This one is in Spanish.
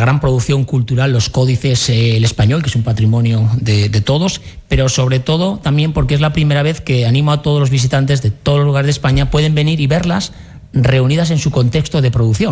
gran producción cultural, los códices, el español, que es un patrimonio de todos, pero sobre todo también porque es la primera vez que animo a todos los visitantes de todos los lugares de España, pueden venir y verlas reunidas en su contexto de producción.